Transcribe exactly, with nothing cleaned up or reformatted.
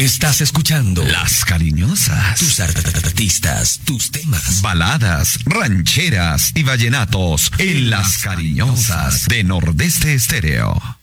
Estás escuchando Las Cariñosas. Tus artistas, tus temas, baladas, rancheras y vallenatos en Las Cariñosas de Nordeste Estéreo.